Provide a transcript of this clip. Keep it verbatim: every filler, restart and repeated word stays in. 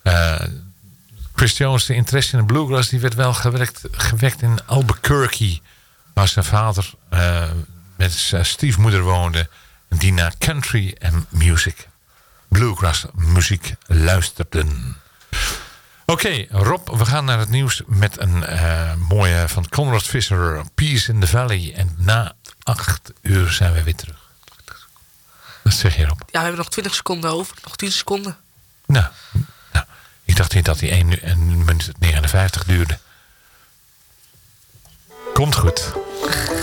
Uh, Chris Jones, de interesse in de bluegrass, die werd wel gewekt, gewekt in Albuquerque, waar zijn vader uh, met zijn stiefmoeder woonde, die naar country en music, bluegrass muziek luisterden. Oké, okay, Rob, we gaan naar het nieuws met een uh, mooie van Conrad Visser, Peace in the Valley. En na acht uur zijn we weer terug. Wat zeg je, Rob? Ja, we hebben nog twintig seconden over. Nog tien seconden. Nou, nou ik dacht niet dat die één minuut negenenvijftig duurde. Komt goed.